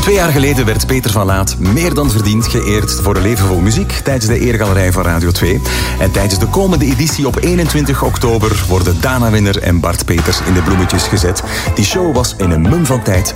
2 jaar geleden werd Peter van Laat meer dan verdiend geëerd voor een leven vol muziek tijdens de Eregalerij van Radio 2. En tijdens de komende editie op 21 oktober worden Dana Winner en Bart Peters in de bloemetjes gezet. Die show was in een mum van tijd